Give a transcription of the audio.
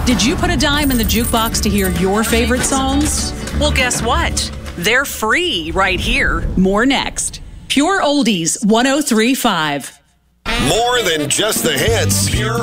Did you put a dime in the jukebox to hear your favorite songs? Well, guess what? They're free right here. More next. Pure Oldies 103.5. More than just the hits. Pure